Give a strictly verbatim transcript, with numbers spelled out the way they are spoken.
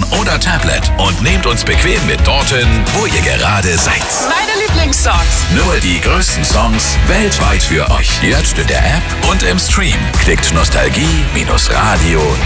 oder Tablet und nehmt uns bequem mit dorthin, wo ihr gerade seid. Meine Lieblingssongs. Nur die größten Songs weltweit für euch. Jetzt in der App und im Stream. Klickt nostalgie-radio